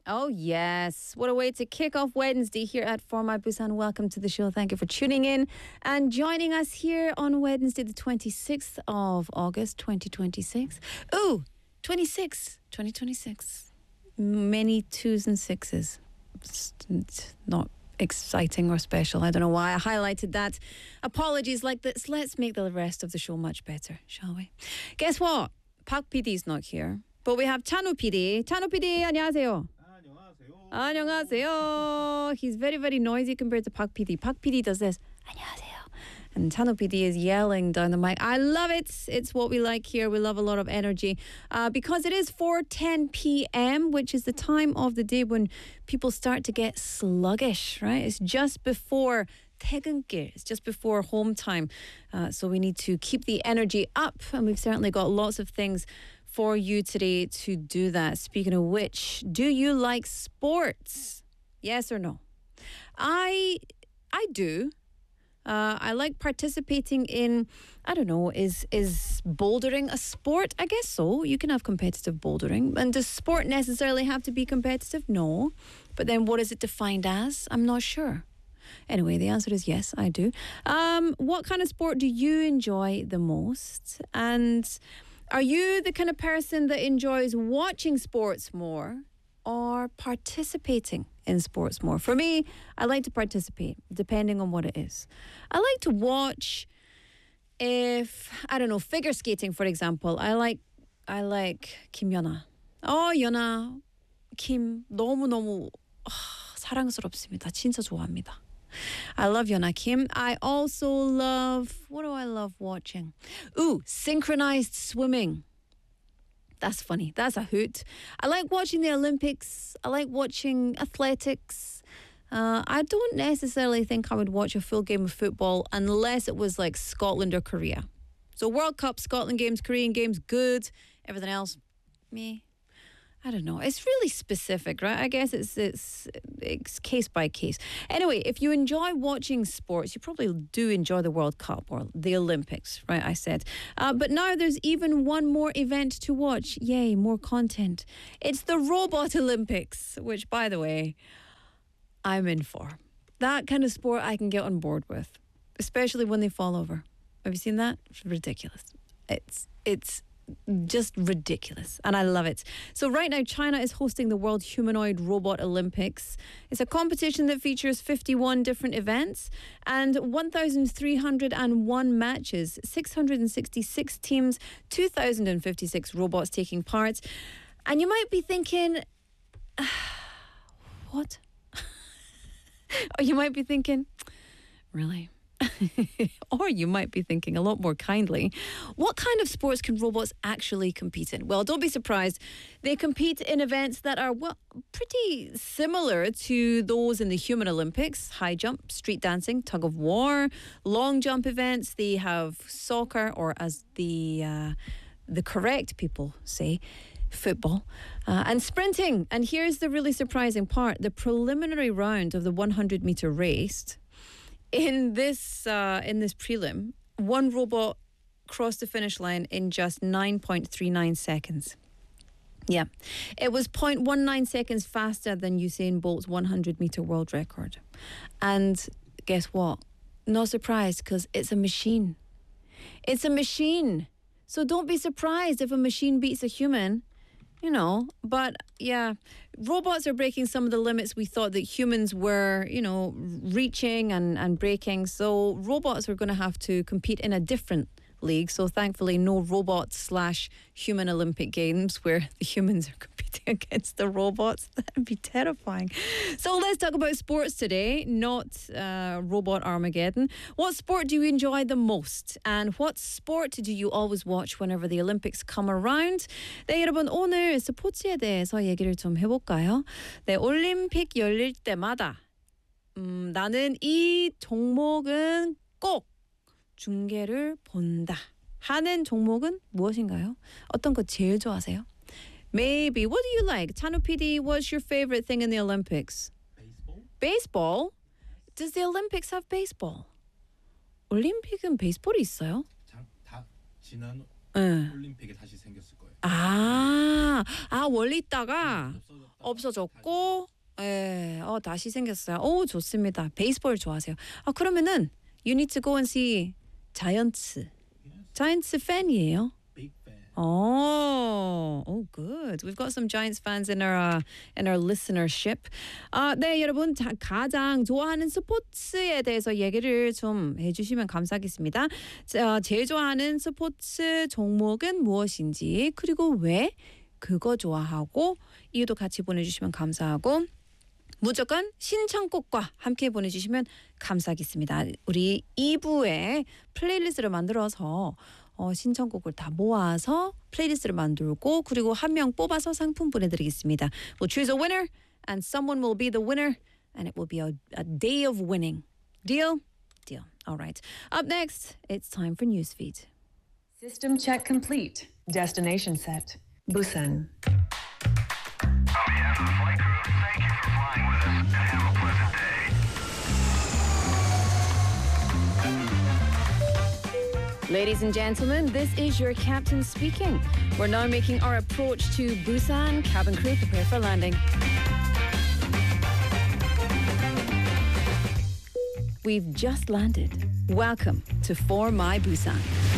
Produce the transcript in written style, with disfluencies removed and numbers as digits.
Oh, yes. What a way to kick off Wednesday here at For My Busan. Welcome to the show. Thank you for tuning in and joining us here on Wednesday, the 26th of August, 2026. Ooh, 2026. Many twos and sixes. It's not exciting or special. I don't know why I highlighted that. Apologies like this. Let's make the rest of the show much better, shall we? Guess what? Park PD's not here. But we have Chanu PD. Chanu PD, 안녕하세요. 안녕하세요. He's very, very noisy compared to Park PD. Park PD does this. 안녕하세요. And Chanu PD is yelling down the mic. I love it. It's what we like here. We love a lot of energy. Because it is 4:10 p.m., which is the time of the day when people start to get sluggish, right? It's just before 퇴근길. It's just before home time. So we need to keep the energy up. And we've certainly got lots of things for you today to do that. Speaking of which, do you like sports? Yes or no? I do. I like participating in, I don't know, is bouldering a sport? I guess so. You can have competitive bouldering. And does sport necessarily have to be competitive? No. But then what is it defined as? I'm not sure. Anyway, the answer is yes, I do. What kind of sport do you enjoy the most? And are you the kind of person that enjoys watching sports more or participating in sports more? For me, I like to participate, depending on what it is. I like to watch, if, I don't know, figure skating, for example. I like Kim Yeona. Yeona, Kim, 너무너무 사랑스럽습니다. 진짜 좋아합니다. I love Yeona Kim. I also love, what do I love watching? Ooh, synchronized swimming. That's funny. That's a hoot. I like watching the Olympics. I like watching athletics. I don't necessarily think I would watch a full game of football unless it was like Scotland or Korea. So World Cup, Scotland games, Korean games, good. Everything else, me. I don't know. It's really specific, right? I guess it's case by case. Anyway, if you enjoy watching sports, you probably do enjoy the World Cup or the Olympics, right? I said. But now there's even one more event to watch. Yay, more content. It's the Robot Olympics, which, by the way, I'm in for. That kind of sport I can get on board with, especially when they fall over. Have you seen that? It's ridiculous. It's just ridiculous, and I love it. So right now, China is hosting the World Humanoid Robot Olympics. It's a competition that features 51 different events and 1,301 matches, 666 teams, 2,056 robots taking part. And you might be thinking, what? Or you might be thinking, really? Or you might be thinking a lot more kindly, what kind of sports can robots actually compete in? Well, don't be surprised. They compete in events that are, well, pretty similar to those in the Human Olympics: high jump, street dancing, tug of war, long jump events. They have soccer, or as the correct people say, football, and sprinting. And here's the really surprising part. The preliminary round of the 100-meter race, in this prelim, one robot crossed the finish line in just 9.39 seconds. Yeah, it was 0.19 seconds faster than Usain Bolt's 100-meter world record. And guess what? Not surprised, because it's a machine. It's a machine. So don't be surprised if a machine beats a human. You know, but yeah, robots are breaking some of the limits we thought that humans were, reaching and breaking. So robots are going to have to compete in a different league. So thankfully, no robot/human Olympic Games where the humans are competing against the robots. That'd be terrifying. So let's talk about sports today, not Robot Armageddon. What sport do you enjoy the most? And what sport do you always watch whenever the Olympics come around? 네, 여러분, 오늘 스포츠에 대해서 얘기를 좀 해볼까요? 네, 올림픽 열릴 때마다 나는 이 종목은 꼭 중계를 본다 하는 종목은 무엇인가요? 어떤 거 제일 좋아하세요? Maybe. What do you like? Chanu PD, what's your favorite thing in the Olympics? Baseball. Baseball? Does the Olympics have baseball? 올림픽은 베이스볼이 있어요? 다 지난 올림픽에 다시 생겼을 거예요. 원래 있다가 없어졌고, 예, 다시 생겼어요. 오, 좋습니다. 베이스볼 좋아하세요. 그러면은 you need to go and see 자이언츠. 자이언츠 팬이에요? Big fan. Oh, good. We've got some Giants fans in our listenership. 네, 여러분 가장 좋아하는 스포츠에 대해서 얘기를 좀 해주시면 감사하겠습니다. 제일 좋아하는 스포츠 종목은 무엇인지 그리고 왜 그거 좋아하고 이유도 같이 보내주시면 감사하고. 무조건 신청곡과 함께 보내주시면 감사하겠습니다. 우리 2부에 플레이리스트를 만들어서 신청곡을 다 모아서 플레이리스트를 만들고 그리고 한 명 뽑아서 상품 보내드리겠습니다. We'll choose a winner and someone will be the winner and it will be a day of winning. Deal? Deal. All right. Up next, it's time for Newsfeed. System check complete. Destination set. Busan. Ladies and gentlemen, this is your captain speaking. We're now making our approach to Busan. Cabin crew, prepare for landing. We've just landed. Welcome to For My Busan.